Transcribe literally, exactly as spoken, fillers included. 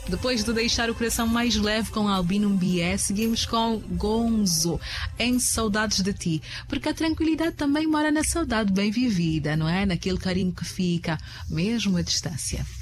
Depois de deixar o coração mais leve com Albino Mbié, seguimos com Gonzo, em Saudades de Ti, porque a tranquilidade também mora na saudade bem vivida, não é? Naquele carinho que fica, mesmo à distância.